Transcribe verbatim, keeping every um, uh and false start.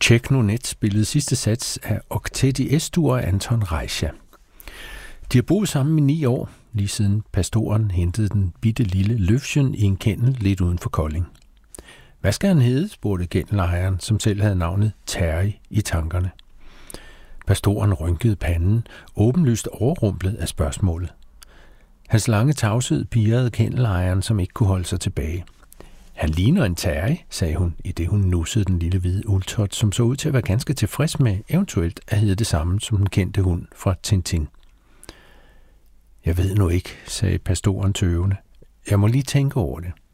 Technonet spillede sidste sats af Octet i S-dur af Anton Reicha. De har boet sammen i ni år, lige siden pastoren hentede den bitte lille Løfchen i en kennel lidt uden for Kolding. Hvad skal han hedde, spurgte kennelejeren, som selv havde navnet Terry i tankerne. Pastoren rynkede panden, åbenlyst overrumplet af spørgsmålet. Hans lange tavshed pirrede kennelejeren, som ikke kunne holde sig tilbage. Han ligner en Terry, sagde hun, i det hun nussede den lille hvide uldtot, som så ud til at være ganske tilfreds med eventuelt at hedde det samme som den kendte hund fra Tintin. Jeg ved nu ikke, sagde pastoren tøvende. Jeg må lige tænke over det.